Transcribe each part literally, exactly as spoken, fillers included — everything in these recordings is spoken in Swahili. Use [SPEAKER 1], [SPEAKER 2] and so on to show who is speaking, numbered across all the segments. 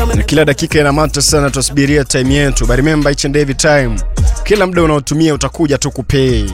[SPEAKER 1] Na kila dakika inamata sana, tusubiria time yetu. But remember each and every time, kila muda unaotumia utakuja tu kupay.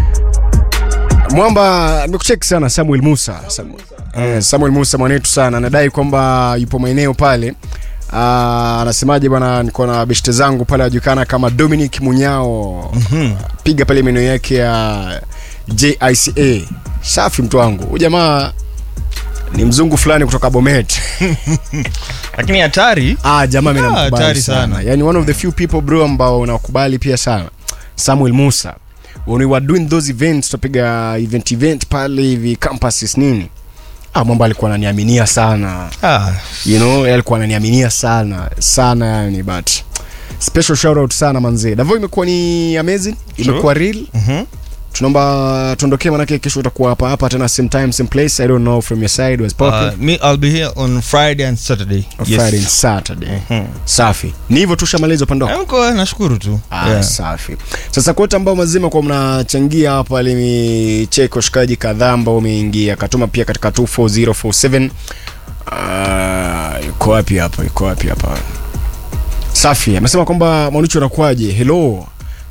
[SPEAKER 1] Mwamba nimekucheck sana Samuel Musa. Samuel, eh, Samuel Musa mwanetu sana. Anadai kwamba yupo maeneo pale. Ah, anasemaje bwana, niko na beshte zangu pale wajulikana kama Dominic Munyao. Mhm. Piga pale meno yake ya J I C A. Safi mtu wangu. Huyu jamaa ni mzungu fulani kutoka Bomet.
[SPEAKER 2] Lakini hatari.
[SPEAKER 1] Ah, jamaa mimi namkubali sana. sana. Yaani one of the few people bro ambao unakubali pia sana. Samuel Musa. When we were doing those events, tupiga event event pale hivi campuses nini. Ah, mambo alikuwa ananiaminia sana. Ah, you know, alikuwa ananiaminia sana sana yani, but special shout out sana manze. Davo imekuwa ni amazing, imekuwa real. Mhm. Tunaomba tuondokee manake kesho utakuwa hapa hapa tena same time same place. I don't know from your side was popping.
[SPEAKER 2] Uh, me I'll be here on Friday and Saturday.
[SPEAKER 1] On yes. Friday and Saturday. Mm-hmm. Safi. Ni hivyo tushamaliza upande wako.
[SPEAKER 2] Niko nashukuru tu.
[SPEAKER 1] Ah, yeah. Safi. Sasa kwa wote ambao mazima kwa mnachangia hapa ile cheko shikaji kadhaa ambao umeingia katuma pia katika two four zero four seven. Ah, yuko wapi hapa? Yuko wapi hapa? Safi. Amesema kwamba Manucho anakuaje? Hello.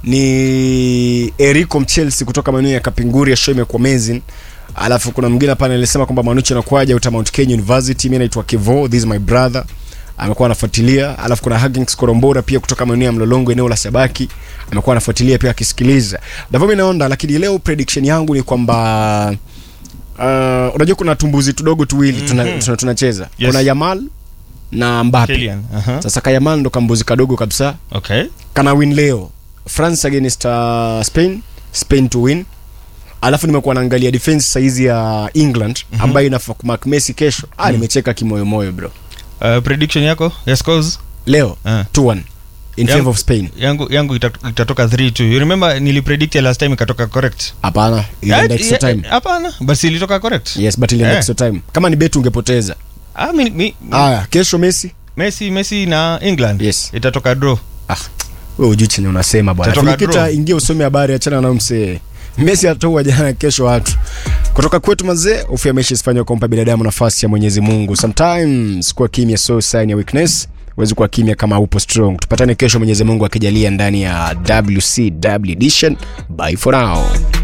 [SPEAKER 1] Ni Erico Mchelsea kutoka maeneo ya Kapinguri ya show imekuwa amazing. Alafu kuna mwingine hapa anasema kwamba Manucho anakuaje uta Mount Kenya University. Mimi naitwa Kevo, this is my brother. Amekuwa anafuatilia. Alafu kuna Huggins Korombora pia kutoka maeneo ya Mlolongo eneo la Sabaki. Amekuwa anafuatilia pia akisikiliza. Ndivyo mimi naona, lakini leo prediction yangu ni kwamba uh, unajua kuna tumbuzi tudogo tuwili mm-hmm. tunacheza tuna, tuna yes. Kuna Yamal na Mbappe. Uh-huh. Sasa Yamal ndo kambuzi kadogo kabisa. Okay. Kana win leo France against uh, Spain, Spain to win. Alafu nimekuwa naangalia defense saizi ya England mm-hmm. ambayo inafaa kumark Messi kesho. Ah, mm. nimecheka kimoyo moyo bro.
[SPEAKER 2] Uh, prediction yako? Yes scores
[SPEAKER 1] leo uh. two one in favor of Spain.
[SPEAKER 2] Yangu yangu itatoka three two. You remember nilipredict last time ikatoka correct?
[SPEAKER 1] Hapana, ile extra time.
[SPEAKER 2] Hapana, basi ilitoka correct.
[SPEAKER 1] Yes, but ile extra time. Kama ni bet ungepoteza.
[SPEAKER 2] Ah, mimi mi,
[SPEAKER 1] ah, kesho Messi.
[SPEAKER 2] Messi Messi na England.
[SPEAKER 1] Yes.
[SPEAKER 2] Itatoka draw. Ah.
[SPEAKER 1] Wewe ujui chenye unasema bwana. Fikita ingia usome habari, achana na msee. Messi atoa jana kesho watu. Kutoka kwetu mazee, ufia meshi isifanywe kumpa binadamu nafasi ya Mwenyezi Mungu. Sometimes kwa kimya so sign ya weakness. Uwezi kuwa kimya kama upo strong. Tupatane kesho Mwenyezi Mungu akijalia ndani ya W C W edition. Bye for now.